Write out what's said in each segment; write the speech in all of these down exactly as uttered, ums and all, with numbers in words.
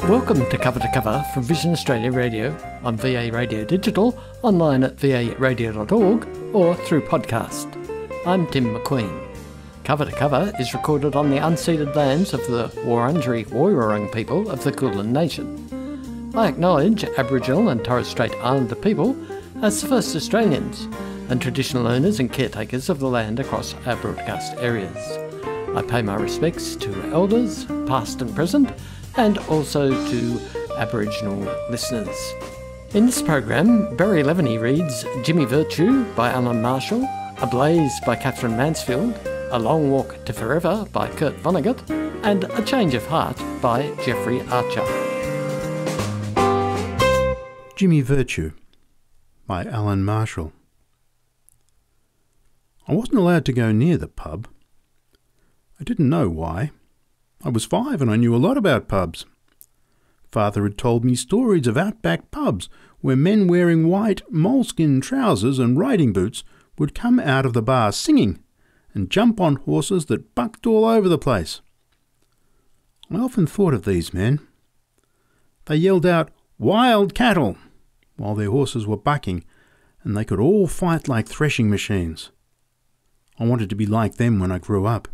Welcome to Cover to Cover from Vision Australia Radio on V A Radio Digital, online at v a radio dot org or through podcast. I'm Tim McQueen. Cover to Cover is recorded on the unceded lands of the Wurundjeri Woiwurrung people of the Kulin Nation. I acknowledge Aboriginal and Torres Strait Islander people as the first Australians and traditional owners and caretakers of the land across our broadcast areas. I pay my respects to elders, past and present, and also to Aboriginal listeners. In this program, Barry Leaveney reads Jimmy Virtue by Alan Marshall, Ablaze by Catherine Mansfield, A Long Walk to Forever by Kurt Vonnegut, and A Change of Heart by Jeffrey Archer. Jimmy Virtue by Alan Marshall. I wasn't allowed to go near the pub. I didn't know why. I was five and I knew a lot about pubs. Father had told me stories of outback pubs where men wearing white moleskin trousers and riding boots would come out of the bar singing and jump on horses that bucked all over the place. I often thought of these men. They yelled out, "Wild cattle!" while their horses were bucking, and they could all fight like threshing machines. I wanted to be like them when I grew up.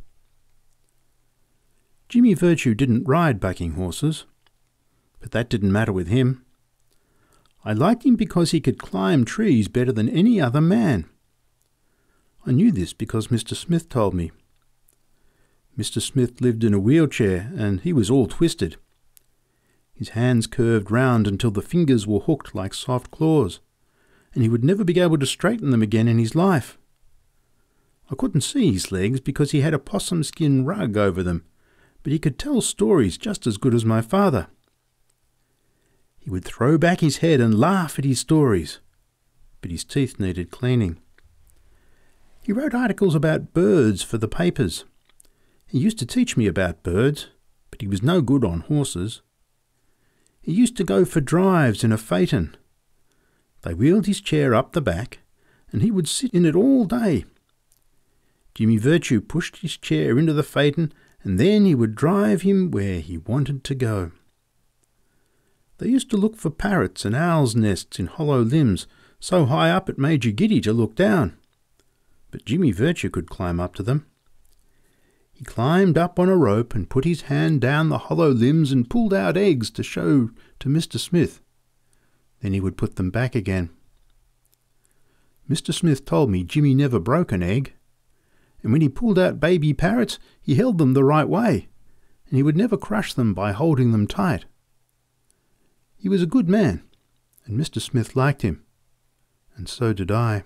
Jimmy Virtue didn't ride bucking horses, but that didn't matter with him. I liked him because he could climb trees better than any other man. I knew this because Mister Smith told me. Mister Smith lived in a wheelchair and he was all twisted. His hands curved round until the fingers were hooked like soft claws, and he would never be able to straighten them again in his life. I couldn't see his legs because he had a possum skin rug over them, but he could tell stories just as good as my father. He would throw back his head and laugh at his stories, but his teeth needed cleaning. He wrote articles about birds for the papers. He used to teach me about birds, but he was no good on horses. He used to go for drives in a phaeton. They wheeled his chair up the back, and he would sit in it all day. Jimmy Virtue pushed his chair into the phaeton, and then he would drive him where he wanted to go. They used to look for parrots and owls' nests in hollow limbs, so high up it made you giddy to look down. But Jimmy Virtue could climb up to them. He climbed up on a rope and put his hand down the hollow limbs and pulled out eggs to show to Mister Smith. Then he would put them back again. Mister Smith told me Jimmy never broke an egg. And when he pulled out baby parrots, he held them the right way, and he would never crush them by holding them tight. He was a good man, and Mister Smith liked him, and so did I.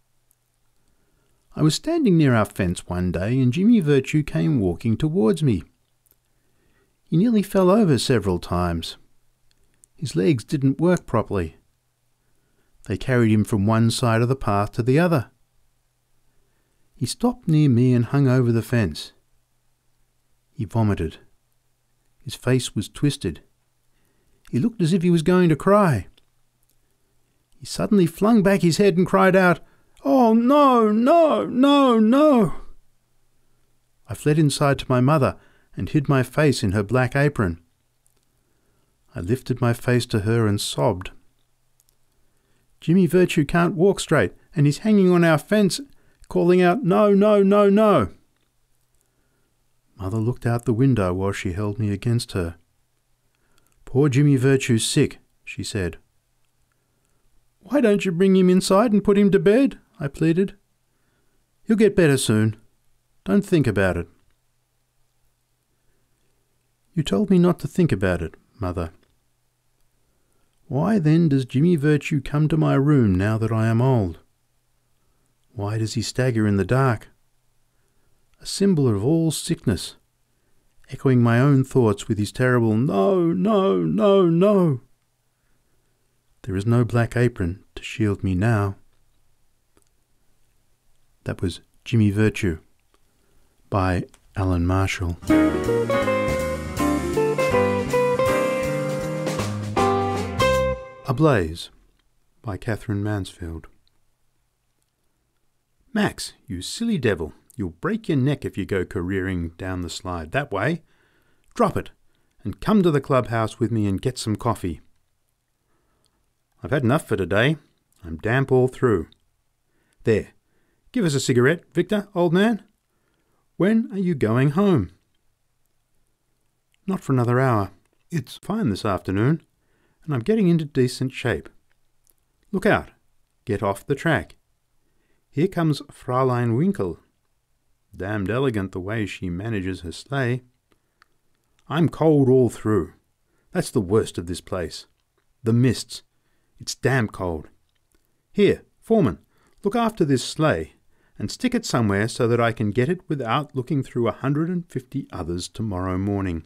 I was standing near our fence one day, and Jimmy Virtue came walking towards me. He nearly fell over several times. His legs didn't work properly. They carried him from one side of the path to the other. He stopped near me and hung over the fence. He vomited. His face was twisted. He looked as if he was going to cry. He suddenly flung back his head and cried out, "Oh, no, no, no, no!" I fled inside to my mother and hid my face in her black apron. I lifted my face to her and sobbed. "Jimmy Virtue can't walk straight, and he's hanging on our fence, calling out, 'No, no, no, no!'" Mother looked out the window while she held me against her. "Poor Jimmy Virtue's sick," she said. "Why don't you bring him inside and put him to bed?" I pleaded. "He'll get better soon. Don't think about it." "You told me not to think about it, Mother. Why then does Jimmy Virtue come to my room now that I am old? Why does he stagger in the dark? A symbol of all sickness, echoing my own thoughts with his terrible 'No, no, no, no.' There is no black apron to shield me now." That was Jimmy Virtue by Alan Marshall. Ablaze by Catherine Mansfield. "Max, you silly devil, you'll break your neck if you go careering down the slide that way. Drop it, and come to the clubhouse with me and get some coffee. I've had enough for today. I'm damp all through. There, give us a cigarette, Victor, old man. When are you going home? Not for another hour. It's fine this afternoon, and I'm getting into decent shape. Look out. Get off the track. Here comes Fräulein Winkel. Damned elegant the way she manages her sleigh. I'm cold all through. That's the worst of this place. The mists. It's damn cold. Here, foreman, look after this sleigh, and stick it somewhere so that I can get it without looking through a hundred and fifty others tomorrow morning.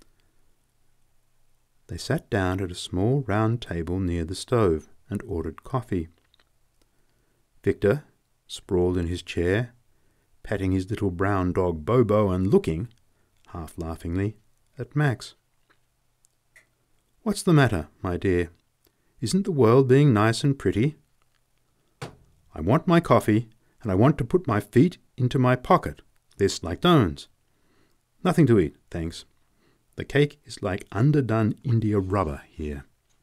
They sat down at a small round table near the stove and ordered coffee. Victor, sprawled in his chair, patting his little brown dog Bobo and looking, half laughingly, at Max. What's the matter, my dear? Isn't the world being nice and pretty? I want my coffee, and I want to put my feet into my pocket, lest like stones. Nothing to eat, thanks. The cake is like underdone India rubber here.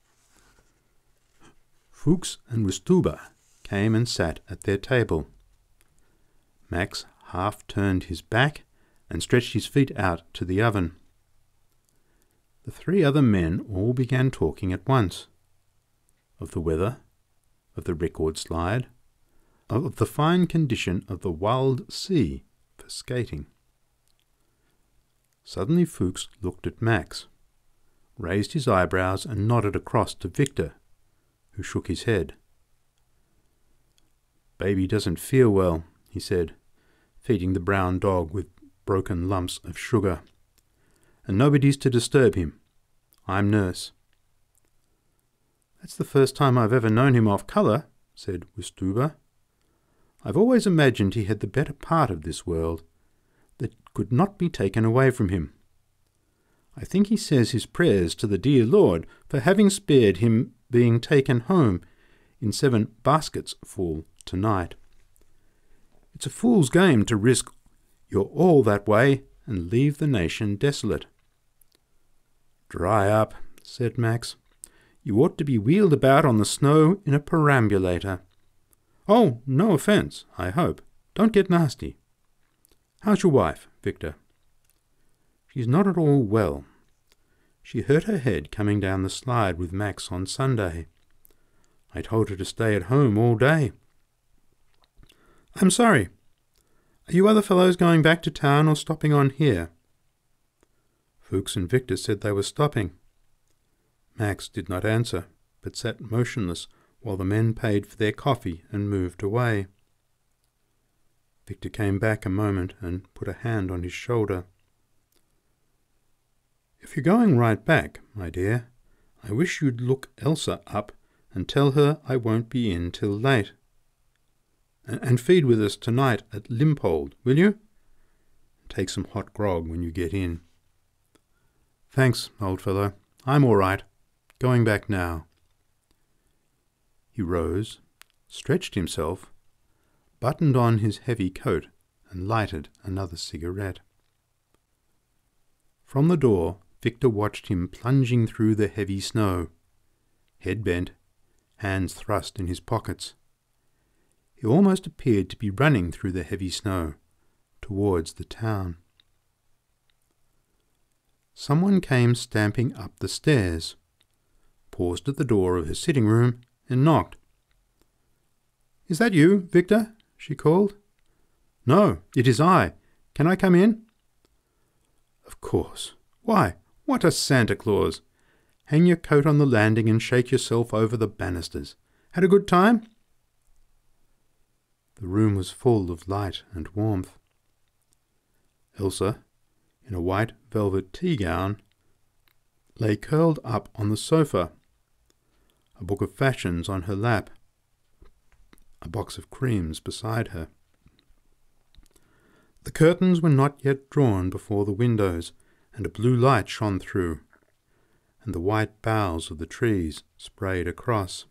Fuchs and Wüstüber came and sat at their table. Max half turned his back and stretched his feet out to the oven. The three other men all began talking at once. Of the weather, of the record slide, of the fine condition of the wild sea for skating. Suddenly Fuchs looked at Max, raised his eyebrows and nodded across to Victor, who shook his head. Baby doesn't feel well, he said, feeding the brown dog with broken lumps of sugar. And nobody's to disturb him. I'm nurse. That's the first time I've ever known him off colour, said Wüstüber. I've always imagined he had the better part of this world, that could not be taken away from him. I think he says his prayers to the dear Lord for having spared him being taken home in seven baskets full tonight. It's a fool's game to risk your all that way and leave the nation desolate. Dry up, said Max. You ought to be wheeled about on the snow in a perambulator. Oh, no offence, I hope. Don't get nasty. How's your wife, Victor? She's not at all well. She hurt her head coming down the slide with Max on Sunday. I told her to stay at home all day. I'm sorry. Are you other fellows going back to town or stopping on here? Fuchs and Victor said they were stopping. Max did not answer, but sat motionless while the men paid for their coffee and moved away. Victor came back a moment and put a hand on his shoulder. If you're going right back, my dear, I wish you'd look Elsa up and tell her I won't be in till late. And, and feed with us tonight at Limpold, will you? Take some hot grog when you get in. Thanks, old fellow. I'm all right. Going back now. He rose, stretched himself, buttoned on his heavy coat, and lighted another cigarette. From the door, Victor watched him plunging through the heavy snow, head bent, hands thrust in his pockets. He almost appeared to be running through the heavy snow towards the town. Someone came stamping up the stairs, paused at the door of her sitting room, and knocked. "Is that you, Victor?" she called. "No, it is I. Can I come in?" "Of course. Why, what a Santa Claus! Hang your coat on the landing and shake yourself over the banisters. Had a good time?" The room was full of light and warmth. Elsa, in a white velvet tea-gown, lay curled up on the sofa, a book of fashions on her lap, a box of creams beside her. The curtains were not yet drawn before the windows, and a blue light shone through, and the white boughs of the trees sprayed across.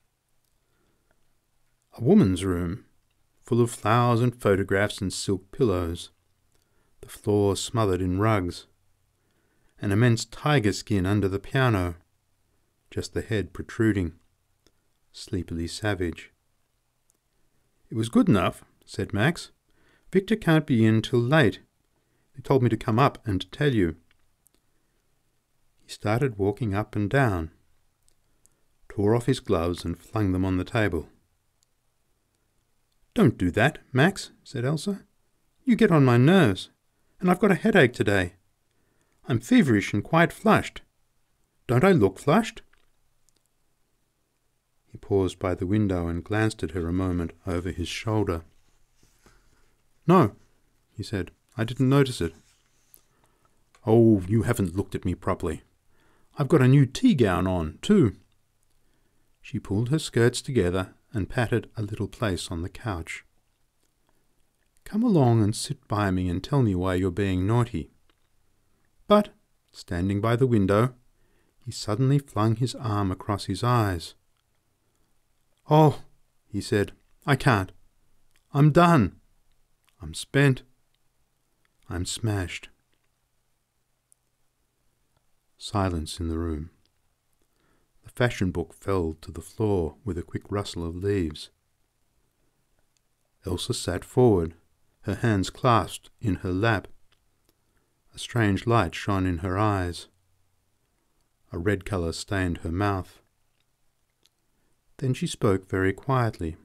A woman's room, full of flowers and photographs and silk pillows, the floor smothered in rugs, an immense tiger skin under the piano, just the head protruding, sleepily savage. "It was good enough," said Max. "Victor can't be in till late. He told me to come up and tell you." He started walking up and down, tore off his gloves and flung them on the table. "Don't do that, Max," said Elsa. "You get on my nerves, and I've got a headache today. I'm feverish and quite flushed. Don't I look flushed?" He paused by the window and glanced at her a moment over his shoulder. "No," he said. "I didn't notice it." "Oh, you haven't looked at me properly. I've got a new tea gown on, too." She pulled her skirts together and patted a little place on the couch. "Come along and sit by me and tell me why you're being naughty." But, standing by the window, he suddenly flung his arm across his eyes. "Oh," he said, "I can't. I'm done. I'm spent. I'm smashed." Silence in the room. The fashion book fell to the floor with a quick rustle of leaves. Elsa sat forward, her hands clasped in her lap. A strange light shone in her eyes. A red colour stained her mouth. Then she spoke very quietly.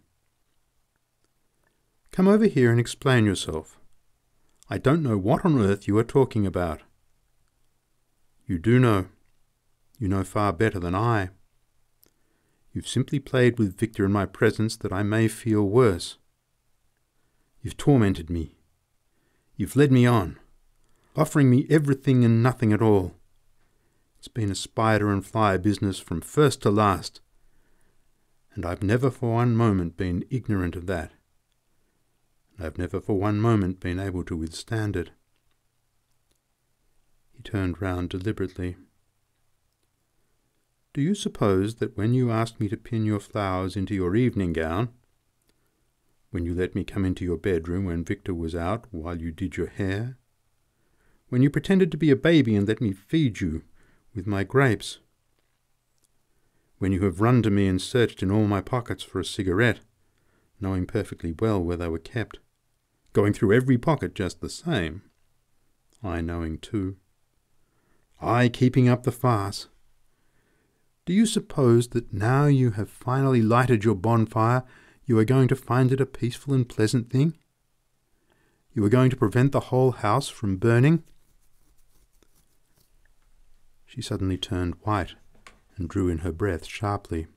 "Come over here and explain yourself. I don't know what on earth you are talking about." "You do know. You know far better than I. You've simply played with Victor in my presence that I may feel worse. You've tormented me. You've led me on, offering me everything and nothing at all. It's been a spider and fly business from first to last, and I've never for one moment been ignorant of that. And I've never for one moment been able to withstand it." He turned round deliberately. "Do you suppose that when you asked me to pin your flowers into your evening gown, when you let me come into your bedroom when Victor was out while you did your hair, when you pretended to be a baby and let me feed you with my grapes, when you have run to me and searched in all my pockets for a cigarette, knowing perfectly well where they were kept, going through every pocket just the same, I knowing too, I keeping up the farce, do you suppose that now you have finally lighted your bonfire, you are going to find it a peaceful and pleasant thing? You are going to prevent the whole house from burning?" She suddenly turned white and drew in her breath sharply.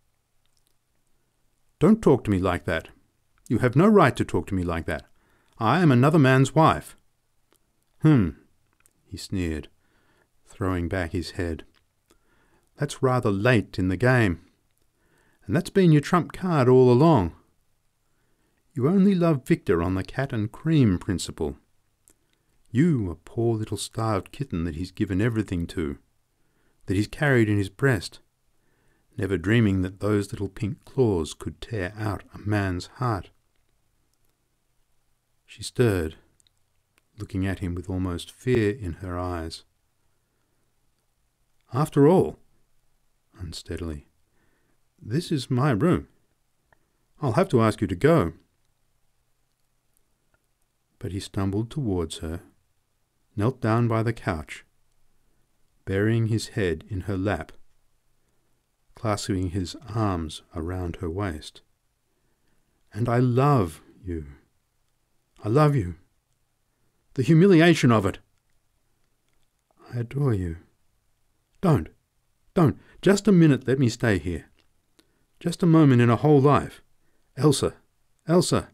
"Don't talk to me like that. You have no right to talk to me like that. I am another man's wife." "Hm," he sneered, throwing back his head. "That's rather late in the game. And that's been your trump card all along. You only love Victor on the cat and cream principle. You, a poor little starved kitten that he's given everything to, that he's carried in his breast, never dreaming that those little pink claws could tear out a man's heart." She stirred, looking at him with almost fear in her eyes. "After all," unsteadily, "this is my room. I'll have to ask you to go." But he stumbled towards her, knelt down by the couch, burying his head in her lap, clasping his arms around her waist. "And I love you. I love you. The humiliation of it. I adore you. Don't, don't, just a minute let me stay here. Just a moment in a whole life. Elsa, Elsa."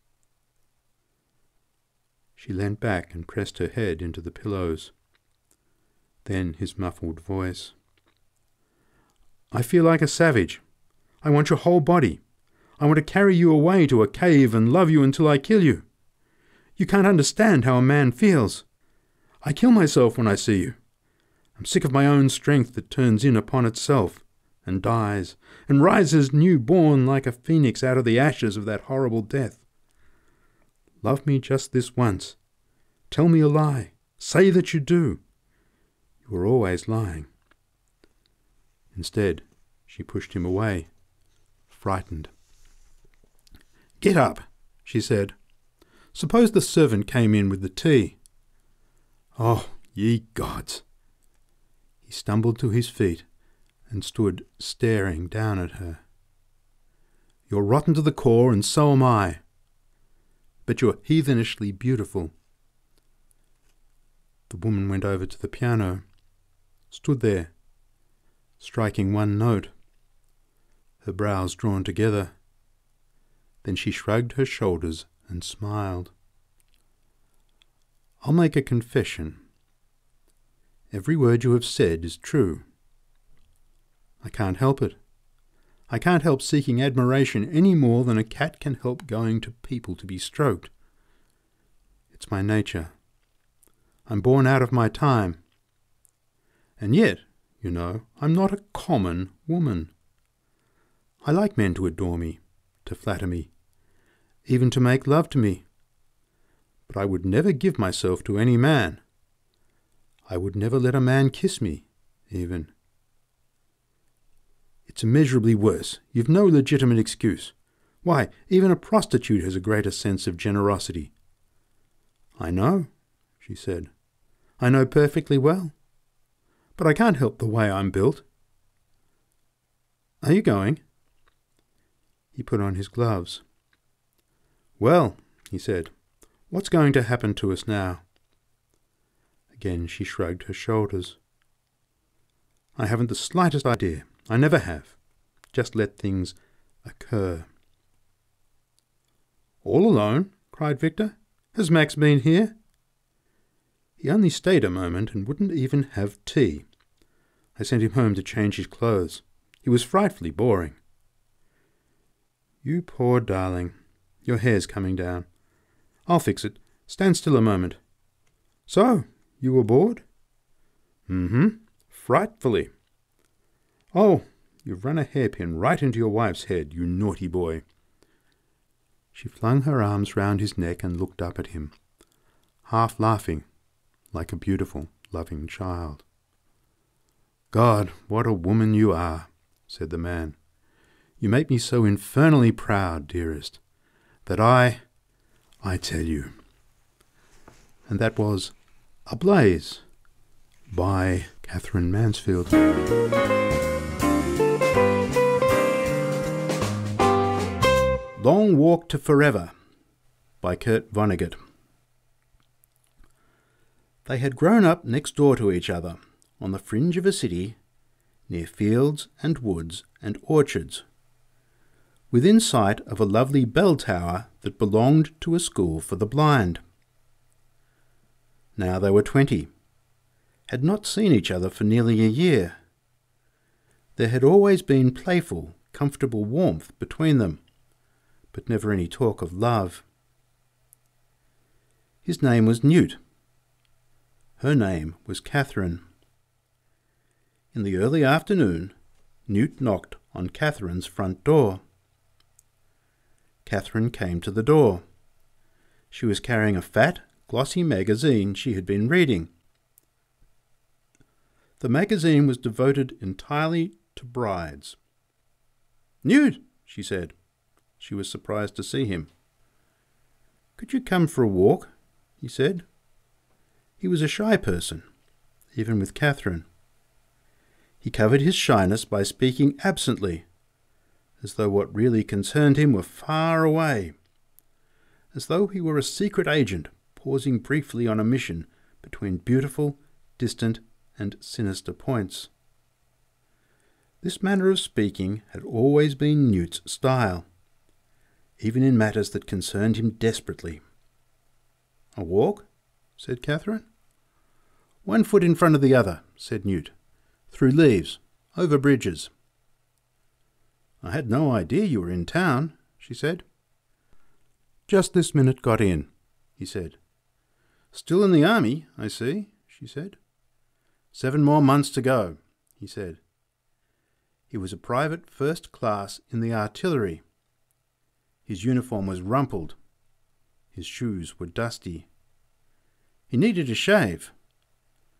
She leant back and pressed her head into the pillows. Then his muffled voice. "I feel like a savage. I want your whole body. I want to carry you away to a cave and love you until I kill you. You can't understand how a man feels. I kill myself when I see you. I'm sick of my own strength that turns in upon itself and dies and rises new-born like a phoenix out of the ashes of that horrible death. Love me just this once. Tell me a lie. Say that you do. You were always lying. Instead, she pushed him away, frightened. "Get up," she said. "Suppose the servant came in with the tea." "Oh, ye gods!" He stumbled to his feet and stood staring down at her. "You're rotten to the core, and so am I. But you're heathenishly beautiful." The woman went over to the piano, stood there, striking one note, her brows drawn together. Then she shrugged her shoulders and smiled. "I'll make a confession. Every word you have said is true. I can't help it. I can't help seeking admiration any more than a cat can help going to people to be stroked. It's my nature. I'm born out of my time. And yet, you know, I'm not a common woman. I like men to adore me, to flatter me, even to make love to me. But I would never give myself to any man. I would never let a man kiss me, even." "It's immeasurably worse. You've no legitimate excuse. Why, even a prostitute has a greater sense of generosity." "I know," she said. "I know perfectly well. But I can't help the way I'm built. Are you going?" He put on his gloves. "Well," he said, "what's going to happen to us now?" Again she shrugged her shoulders. "I haven't the slightest idea. I never have. Just let things occur." "All alone?" cried Victor. "Has Max been here?" "He only stayed a moment and wouldn't even have tea. I sent him home to change his clothes. He was frightfully boring." "You poor darling. Your hair's coming down. I'll fix it. Stand still a moment. So, you were bored?" "Mm-hmm. Frightfully." "Oh, you've run a hairpin right into your wife's head, you naughty boy." She flung her arms round his neck and looked up at him, half laughing, like a beautiful, loving child. "God, what a woman you are," said the man. "You make me so infernally proud, dearest, that I, I tell you." And that was Ablaze by Katherine Mansfield. Long Walk to Forever by Kurt Vonnegut. They had grown up next door to each other, on the fringe of a city, near fields and woods and orchards, within sight of a lovely bell tower that belonged to a school for the blind. Now they were twenty, had not seen each other for nearly a year. There had always been playful, comfortable warmth between them, but never any talk of love. His name was Newt. Her name was Catherine. In the early afternoon, Newt knocked on Catherine's front door. Catherine came to the door. She was carrying a fat, glossy magazine she had been reading. The magazine was devoted entirely to brides. "Newt," she said. She was surprised to see him. "Could you come for a walk?" he said. He was a shy person, even with Catherine. He covered his shyness by speaking absently, as though what really concerned him were far away, as though he were a secret agent pausing briefly on a mission between beautiful, distant, and sinister points. This manner of speaking had always been Newt's style, even in matters that concerned him desperately. "A walk?" said Catherine. "One foot in front of the other," said Newt. "Through leaves, over bridges." "I had no idea you were in town," she said. "Just this minute got in," he said. "Still in the army, I see," she said. "Seven more months to go," he said. He was a private first class in the artillery. His uniform was rumpled. His shoes were dusty. He needed a shave.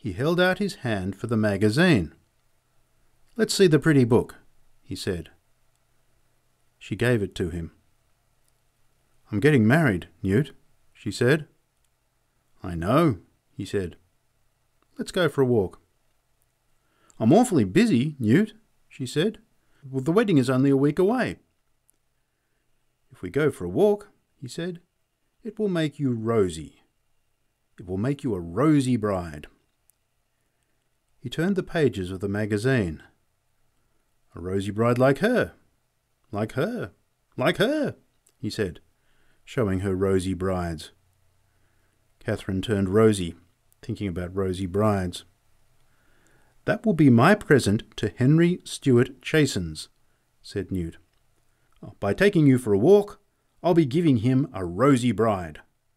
He held out his hand for the magazine. "Let's see the pretty book," he said. She gave it to him. "I'm getting married, Newt," she said. "I know," he said. "Let's go for a walk." "I'm awfully busy, Newt," she said. "Well, the wedding is only a week away." "If we go for a walk," he said, "it will make you rosy. It will make you a rosy bride." He turned the pages of the magazine. "A rosy bride like her, like her, like her," he said, showing her rosy brides. Catherine turned rosy, thinking about rosy brides. "That will be my present to Henry Stuart Chasens," said Newt. "By taking you for a walk, I'll be giving him a rosy bride."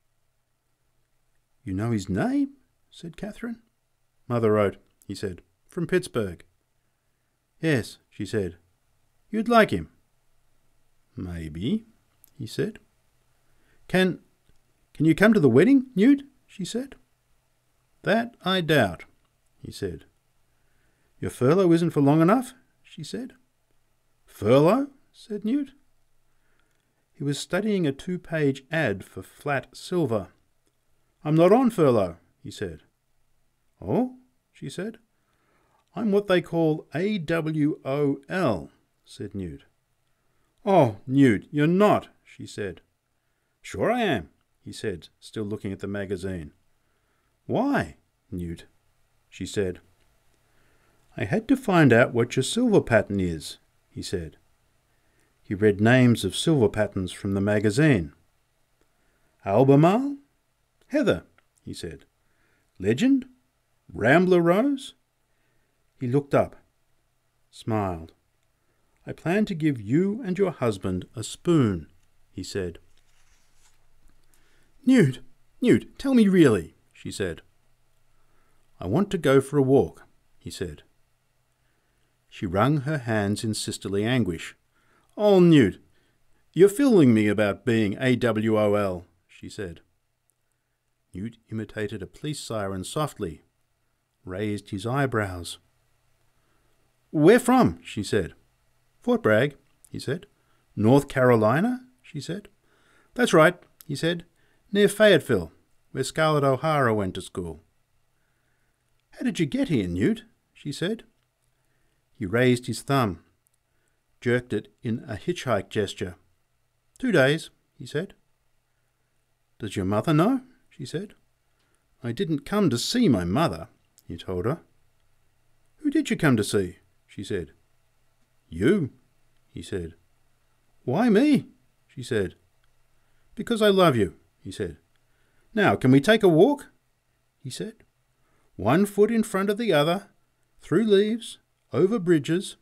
"You know his name?" said Catherine. "Mother wrote," he said, "from Pittsburgh." "Yes," she said. "You'd like him?" "Maybe," he said. Can, can you come to the wedding, Newt?" she said. "That I doubt," he said. "Your furlough isn't for long enough?" she said. "Furlough?" said Newt. He was studying a two-page ad for flat silver. "I'm not on furlough," he said. "Oh?" she said. "I'm what they call A W O L, said Newt. "Oh, Newt, you're not," she said. "Sure I am," he said, still looking at the magazine. "Why, Newt?" she said. "I had to find out what your silver pattern is," he said. He read names of silver patterns from the magazine. "Albemarle? Heather," he said. "Legend? Rambler Rose?" He looked up, smiled. "I plan to give you and your husband a spoon," he said. "Newt, Newt, tell me really," she said. "I want to go for a walk," he said. She wrung her hands in sisterly anguish. "Oh, Newt, you're fooling me about being A W O L, she said. Newt imitated a police siren softly, raised his eyebrows. "Where from?" she said. "Fort Bragg," he said. "North Carolina?" she said. "That's right," he said. "Near Fayetteville, where Scarlett O'Hara went to school." "How did you get here, Newt?" she said. He raised his thumb, jerked it in a hitchhike gesture. "Two days," he said. "Does your mother know?" she said. "I didn't come to see my mother," he told her. "Who did you come to see?" she said. "You," he said. "Why me?" she said. "Because I love you," he said. "Now, can we take a walk?" he said. "One foot in front of the other, through leaves, over bridges."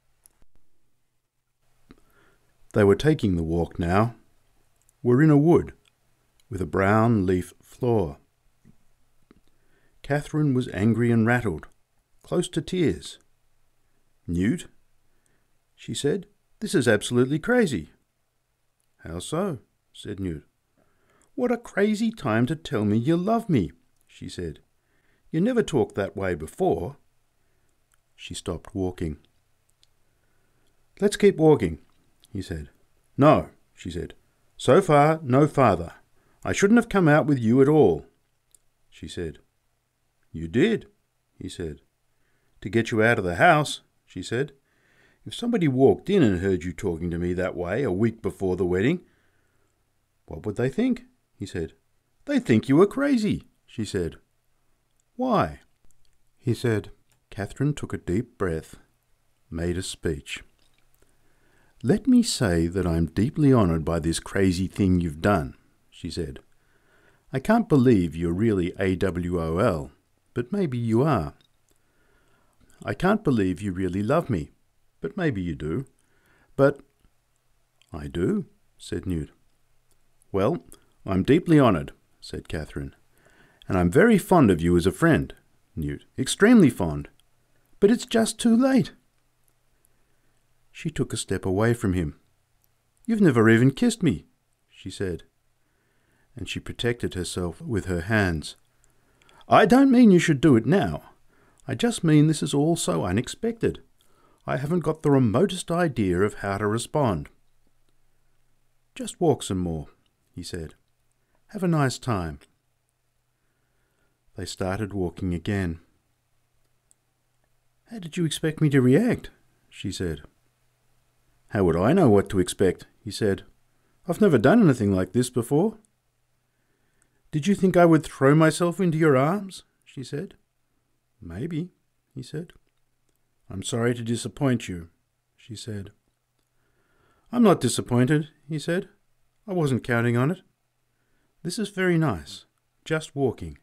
They were taking the walk now. We're in a wood with a brown leaf floor. Catherine was angry and rattled, close to tears. "Newt," she said, "this is absolutely crazy." "How so?" said Newt. "What a crazy time to tell me you love me," she said. "You never talked that way before." She stopped walking. "Let's keep walking," he said. "No," she said. "So far, no farther. I shouldn't have come out with you at all," she said. "You did," he said. "To get you out of the house," she said. "If somebody walked in and heard you talking to me that way a week before the wedding, what would they think?" he said. "They'd think you were crazy," she said. "Why?" he said. Catherine took a deep breath, made a speech. "Let me say that I'm deeply honoured by this crazy thing you've done," she said. "I can't believe you're really A W O L, but maybe you are. I can't believe you really love me, but maybe you do. But—" "I do," said Newt. "Well, I'm deeply honoured," said Catherine. "And I'm very fond of you as a friend, Newt, extremely fond. But it's just too late." She took a step away from him. "You've never even kissed me," she said, and she protected herself with her hands. I don't mean you should do it now. I just mean this is all so unexpected. I haven't got the remotest idea of how to respond. Just walk some more, he said. Have a nice time. They started walking again. How did you expect me to react? She said. How would I know what to expect? He said. I've never done anything like this before. Did you think I would throw myself into your arms? She said. Maybe, he said. I'm sorry to disappoint you, she said. I'm not disappointed, he said. I wasn't counting on it. This is very nice. Just walking.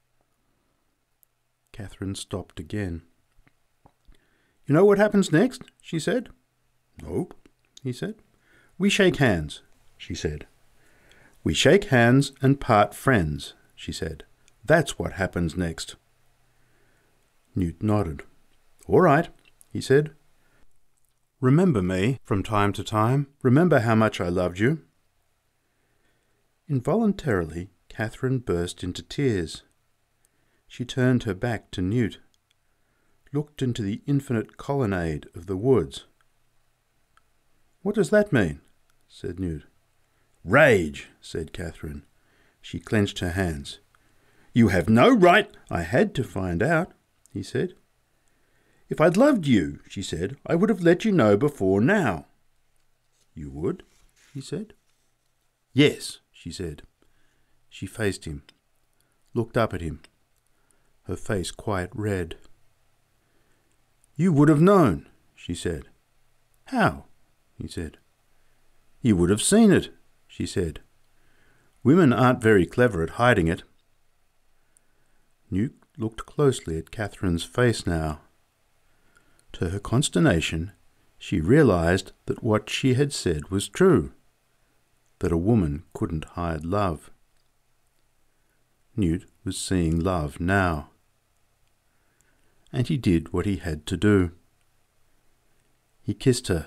Catherine stopped again. You know what happens next? She said. Nope, he said. We shake hands, she said. We shake hands and part friends, she said. That's what happens next. Newt nodded. All right, he said. Remember me from time to time. Remember how much I loved you. Involuntarily, Catherine burst into tears. She turned her back to Newt, looked into the infinite colonnade of the woods. What does that mean? Said Newt. Rage, said Catherine. She clenched her hands. You have no right. I had to find out, he said. If I'd loved you, she said, I would have let you know before now. You would? He said. Yes, she said. She faced him, looked up at him, her face quite red. You would have known, she said. How? He said. You would have seen it, she said. Women aren't very clever at hiding it. Newt looked closely at Catherine's face now. To her consternation, she realized that what she had said was true, that a woman couldn't hide love. Newt was seeing love now. And he did what he had to do. He kissed her.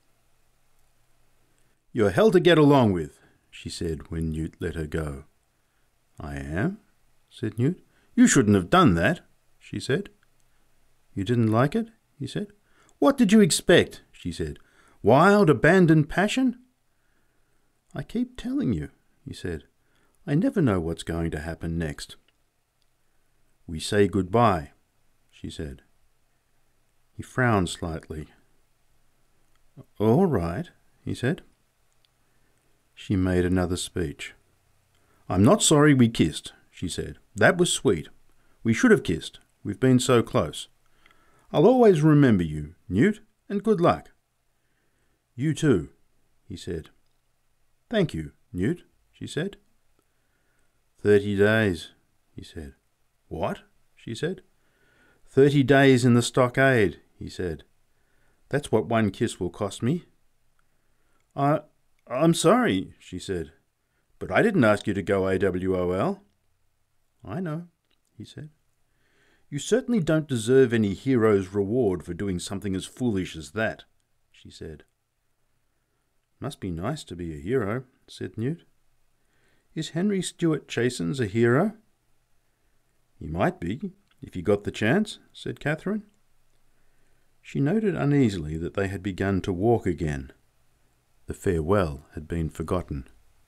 You're hell to get along with, she said when Newt let her go. I am, said Newt. You shouldn't have done that, she said. You didn't like it? He said. What did you expect? She said. Wild, abandoned passion? I keep telling you, he said. I never know what's going to happen next. We say goodbye, she said. He frowned slightly. All right, he said. She made another speech. I'm not sorry we kissed, she said. That was sweet. We should have kissed. We've been so close. I'll always remember you, Newt, and good luck. You too, he said. Thank you, Newt, she said. Thirty days, he said. What? She said. Thirty days in the stockade, he said. That's what one kiss will cost me. I, I'm sorry, she said, but I didn't ask you to go A W O L. I know, he said. You certainly don't deserve any hero's reward for doing something as foolish as that, she said. Must be nice to be a hero, said Newt. Is Henry Stuart Chasens a hero? He might be, if he got the chance, said Catherine. She noted uneasily that they had begun to walk again. The farewell had been forgotten.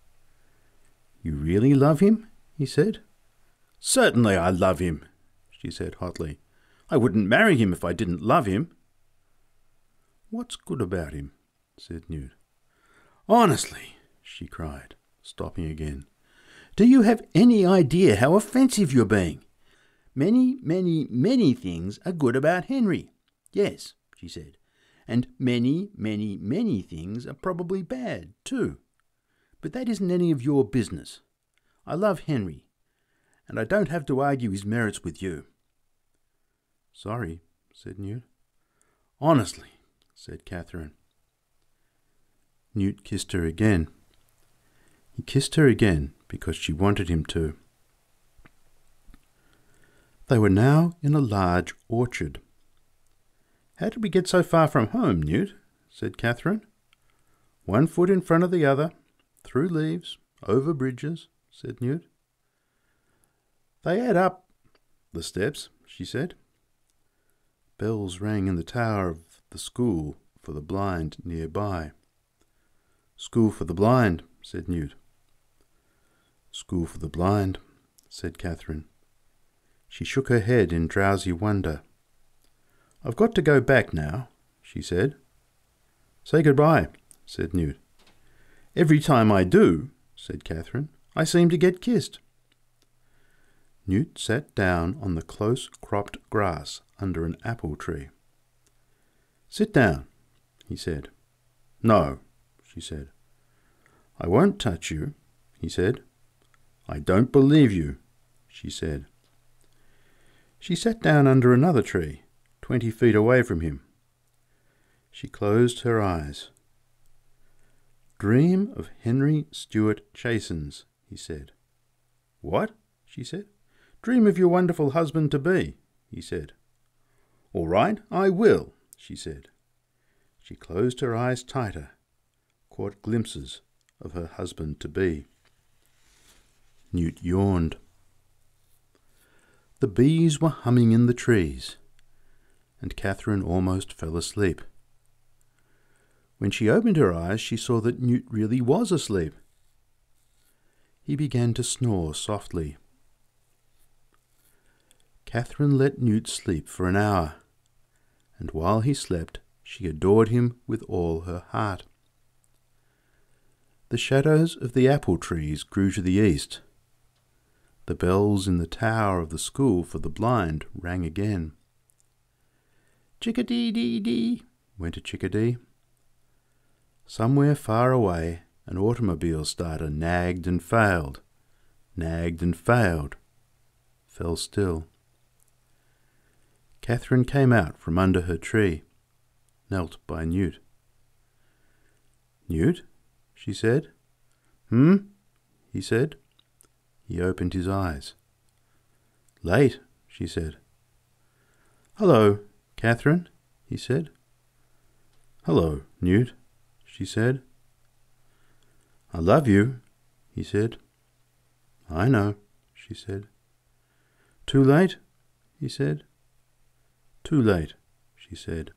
You really love him? He said. Certainly I love him, she said hotly. I wouldn't marry him if I didn't love him. What's good about him? Said Newt. Honestly, she cried, stopping again. Do you have any idea how offensive you're being? Many, many, many things are good about Henry. Yes, she said. And many, many, many things are probably bad, too. But that isn't any of your business. I love Henry, and I don't have to argue his merits with you. Sorry, said Newt. Honestly, said Catherine. Newt kissed her again. He kissed her again because she wanted him to. They were now in a large orchard. How did we get so far from home, Newt? Said Catherine. One foot in front of the other, through leaves, over bridges, said Newt. They add up, the steps, she said. Bells rang in the tower of the school for the blind nearby. School for the blind, said Newt. School for the blind, said Catherine. She shook her head in drowsy wonder. I've got to go back now, she said. Say goodbye, said Newt. Every time I do, said Catherine, I seem to get kissed. Newt sat down on the close-cropped grass under an apple tree. Sit down, he said. No, she said. I won't touch you, he said. I don't believe you, she said. She sat down under another tree, twenty feet away from him. She closed her eyes. Dream of Henry Stuart Chasens, he said. What? She said. Dream of your wonderful husband-to-be, he said. All right, I will, she said. She closed her eyes tighter, caught glimpses of her husband-to-be. Newt yawned. The bees were humming in the trees, and Catherine almost fell asleep. When she opened her eyes, she saw that Newt really was asleep. He began to snore softly. Catherine let Newt sleep for an hour, and while he slept, she adored him with all her heart. The shadows of the apple trees grew to the east. The bells in the tower of the school for the blind rang again. Chickadee-dee-dee, went a chickadee. Somewhere far away, an automobile starter nagged and failed, nagged and failed, fell still. Catherine came out from under her tree, knelt by Newt. Newt, she said. Hmm, he said. He opened his eyes. Late, she said. Hello, Catherine, he said. Hello, Newt, she said. I love you, he said. I know, she said. Too late, he said. Too late, she said.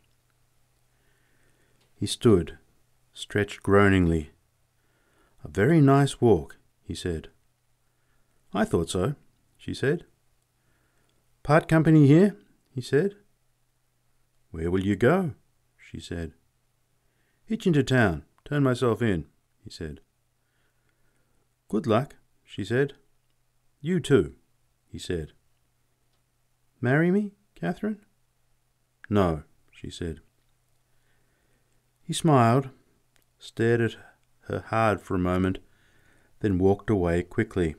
He stood, stretched groaningly. A very nice walk, he said. I thought so, she said. Part company here, he said. Where will you go? She said. Hitch into town, turn myself in, he said. Good luck, she said. You too, he said. Marry me, Catherine? No, she said. He smiled, stared at her hard for a moment, then walked away quickly.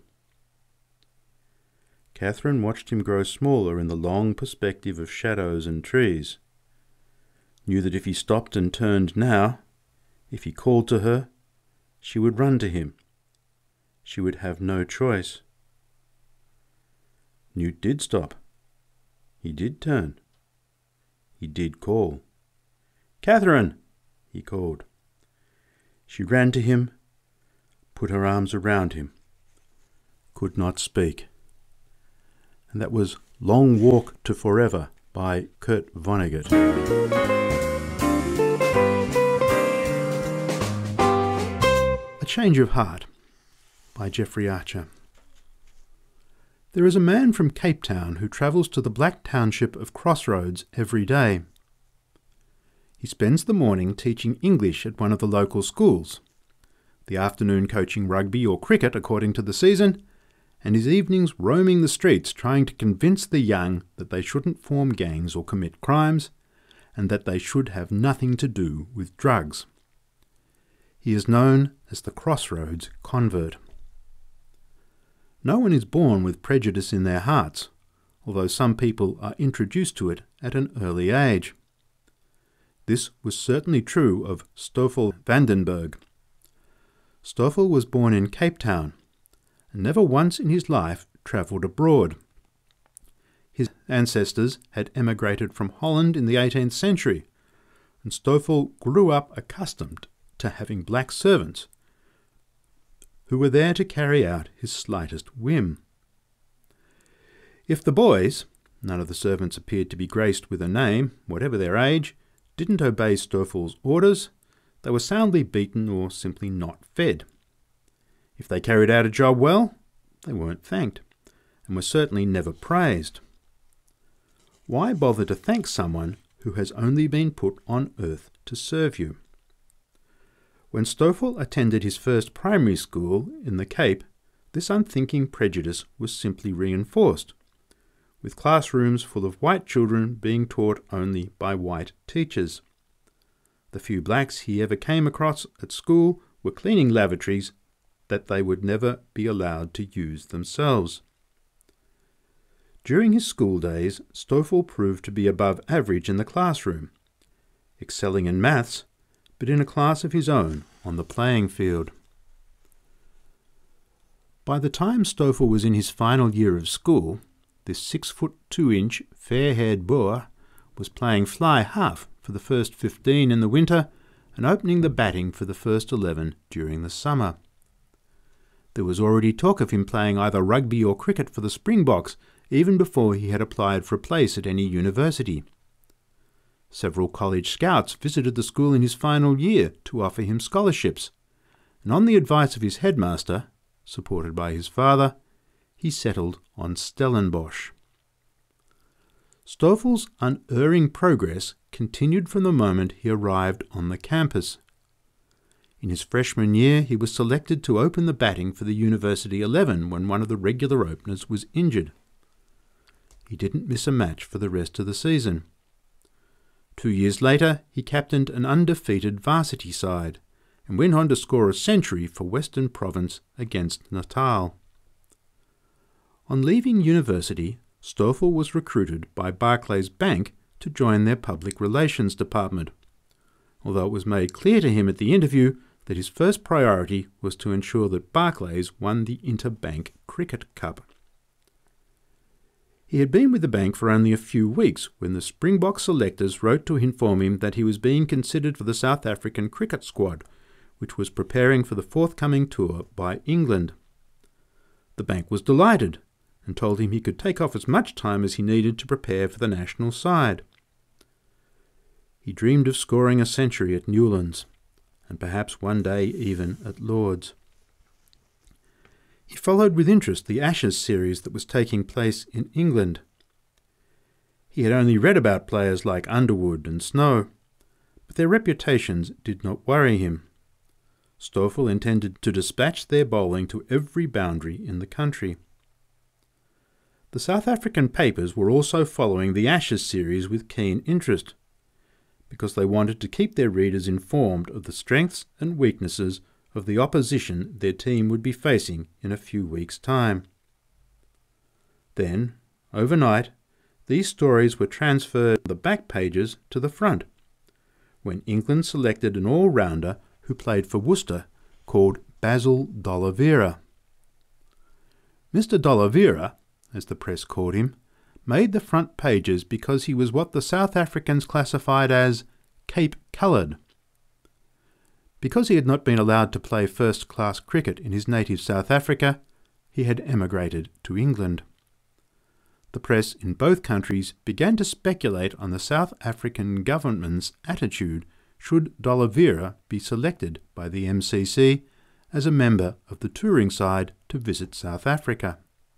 Catherine watched him grow smaller in the long perspective of shadows and trees, knew that if he stopped and turned now, if he called to her, she would run to him. She would have no choice. Newt did stop. He did turn. He did call. Catherine, he called. She ran to him, put her arms around him, could not speak. And that was Long Walk to Forever by Kurt Vonnegut. A Change of Heart by Jeffrey Archer. There is a man from Cape Town who travels to the black township of Crossroads every day. He spends the morning teaching English at one of the local schools, the afternoon coaching rugby or cricket according to the season, and his evenings roaming the streets trying to convince the young that they shouldn't form gangs or commit crimes, and that they should have nothing to do with drugs. He is known as the Crossroads convert. No one is born with prejudice in their hearts, although some people are introduced to it at an early age. This was certainly true of Stoffel Vandenberg. Stoffel was born in Cape Town, and never once in his life travelled abroad. His ancestors had emigrated from Holland in the eighteenth century, and Stoffel grew up accustomed to having black servants who were there to carry out his slightest whim. If the boys, None of the servants appeared to be graced with a name, whatever their age, didn't obey Stoffel's orders, they were soundly beaten or simply not fed. If they carried out a job well, they weren't thanked, and were certainly never praised. Why bother to thank someone who has only been put on earth to serve you? When Stoffel attended his first primary school in the Cape, this unthinking prejudice was simply reinforced, with classrooms full of white children being taught only by white teachers. The few blacks he ever came across at school were cleaning lavatories that they would never be allowed to use themselves. During his school days, Stoffel proved to be above average in the classroom, excelling in maths, but in a class of his own on the playing field. By the time Stoffel was in his final year of school, this six-foot-two-inch, fair-haired Boer was playing fly-half for the first fifteen in the winter and opening the batting for the first eleven during the summer. There was already talk of him playing either rugby or cricket for the Springboks even before he had applied for a place at any university. Several college scouts visited the school in his final year to offer him scholarships, and on the advice of his headmaster, supported by his father, he settled on Stellenbosch. Stoffel's unerring progress continued from the moment he arrived on the campus. In his freshman year, he was selected to open the batting for the University eleven when one of the regular openers was injured. He didn't miss a match for the rest of the season. Two years later, he captained an undefeated varsity side and went on to score a century for Western Province against Natal. On leaving university, Stoffel was recruited by Barclays Bank to join their public relations department, although it was made clear to him at the interview that his first priority was to ensure that Barclays won the Interbank Cricket Cup. He had been with the bank for only a few weeks when the Springbok selectors wrote to inform him that he was being considered for the South African cricket squad, which was preparing for the forthcoming tour by England. The bank was delighted and told him he could take off as much time as he needed to prepare for the national side. He dreamed of scoring a century at Newlands, and perhaps one day even at Lord's. He followed with interest the Ashes series that was taking place in England. He had only read about players like Underwood and Snow, but their reputations did not worry him. Stoffel intended to dispatch their bowling to every boundary in the country. The South African papers were also following the Ashes series with keen interest, because they wanted to keep their readers informed of the strengths and weaknesses of the opposition their team would be facing in a few weeks' time. Then, overnight, these stories were transferred from the back pages to the front, when England selected an all-rounder who played for Worcester called Basil D'Oliveira. Mister D'Oliveira, as the press called him, made the front pages because he was what the South Africans classified as Cape-coloured. Because he had not been allowed to play first-class cricket in his native South Africa, he had emigrated to England. The press in both countries began to speculate on the South African government's attitude should D'Oliveira be selected by the M C C as a member of the touring side to visit South Africa.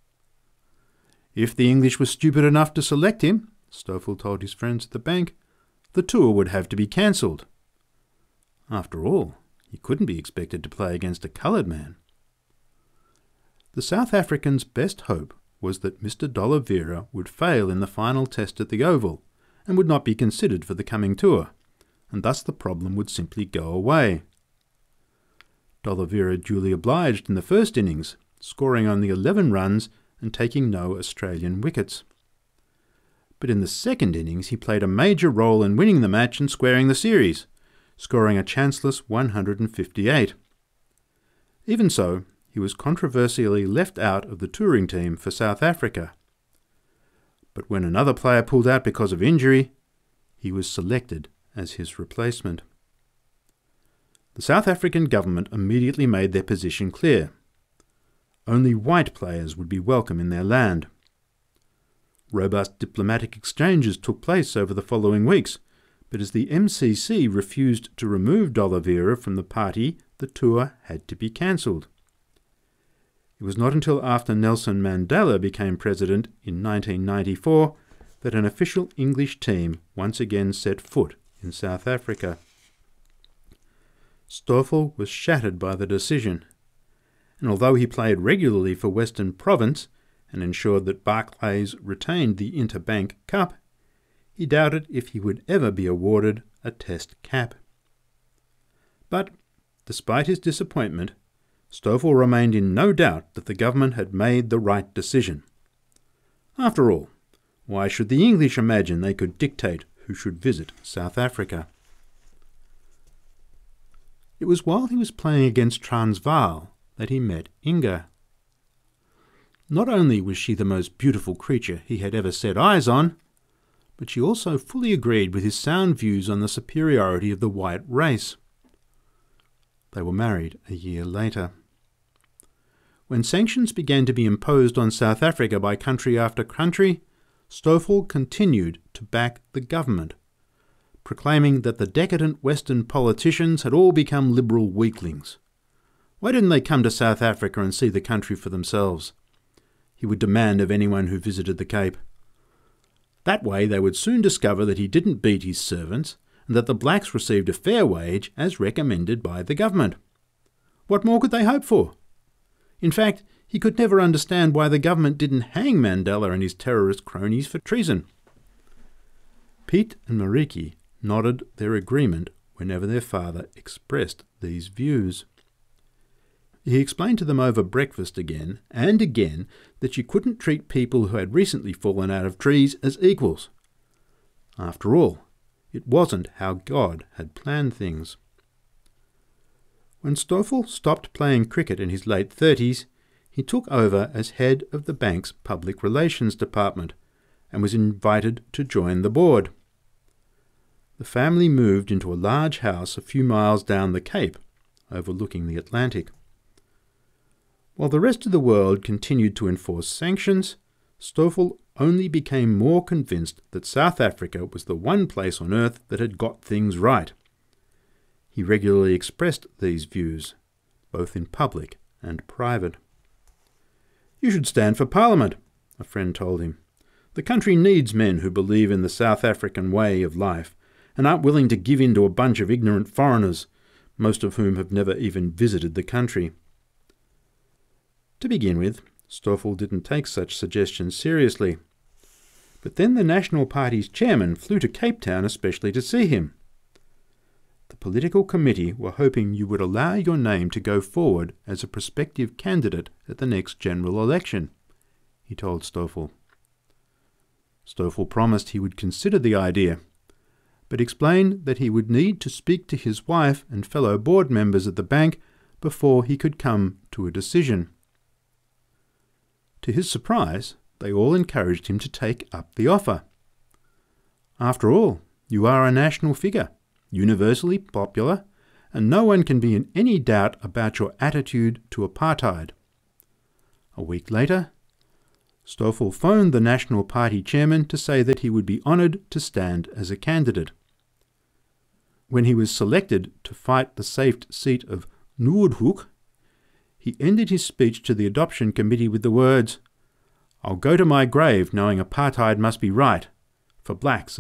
If the English were stupid enough to select him, Stoffel told his friends at the bank, the tour would have to be cancelled. After all, he couldn't be expected to play against a coloured man. The South Africans' best hope was that Mister D'Oliveira would fail in the final test at the Oval and would not be considered for the coming tour, and thus the problem would simply go away. D'Oliveira duly obliged in the first innings, scoring only eleven runs and taking no Australian wickets. But in the second innings he played a major role in winning the match and squaring the series, scoring a chanceless one hundred fifty-eight. Even so, he was controversially left out of the touring team for South Africa. But when another player pulled out because of injury, he was selected as his replacement. The South African government immediately made their position clear. Only white players would be welcome in their land. Robust diplomatic exchanges took place over the following weeks, but as the M C C refused to remove De Oliveira from the party, the tour had to be cancelled. It was not until after Nelson Mandela became president in nineteen ninety-four that an official English team once again set foot in South Africa. Stoffel was shattered by the decision, and although he played regularly for Western Province and ensured that Barclays retained the Interbank Cup, he doubted if he would ever be awarded a Test cap. But, despite his disappointment, Stoffel remained in no doubt that the government had made the right decision. After all, why should the English imagine they could dictate who should visit South Africa? It was while he was playing against Transvaal that he met Inga. Not only was she the most beautiful creature he had ever set eyes on, but she also fully agreed with his sound views on the superiority of the white race. They were married a year later. When sanctions began to be imposed on South Africa by country after country, Stoffel continued to back the government, proclaiming that the decadent Western politicians had all become liberal weaklings. Why didn't they come to South Africa and see the country for themselves? He would demand of anyone who visited the Cape. That way they would soon discover that he didn't beat his servants and that the blacks received a fair wage as recommended by the government. What more could they hope for? In fact, he could never understand why the government didn't hang Mandela and his terrorist cronies for treason. Piet and Mariki nodded their agreement whenever their father expressed these views. He explained to them over breakfast again and again that you couldn't treat people who had recently fallen out of trees as equals. After all, it wasn't how God had planned things. When Stoffel stopped playing cricket in his late thirties, he took over as head of the bank's public relations department and was invited to join the board. The family moved into a large house a few miles down the Cape, overlooking the Atlantic. While the rest of the world continued to enforce sanctions, Stoffel only became more convinced that South Africa was the one place on earth that had got things right. He regularly expressed these views, both in public and private. "You should stand for Parliament," a friend told him. "The country needs men who believe in the South African way of life and aren't willing to give in to a bunch of ignorant foreigners, most of whom have never even visited the country." To begin with, Stoffel didn't take such suggestions seriously. But then the National Party's chairman flew to Cape Town especially to see him. The political committee were hoping you would allow your name to go forward as a prospective candidate at the next general election, he told Stoffel. Stoffel promised he would consider the idea, but explained that he would need to speak to his wife and fellow board members at the bank before he could come to a decision. To his surprise, they all encouraged him to take up the offer. After all, you are a national figure, universally popular, and no one can be in any doubt about your attitude to apartheid. A week later, Stoffel phoned the National Party chairman to say that he would be honoured to stand as a candidate. When he was selected to fight the safe seat of Noordhoek, he ended his speech to the adoption committee with the words, "I'll go to my grave knowing apartheid must be right, for blacks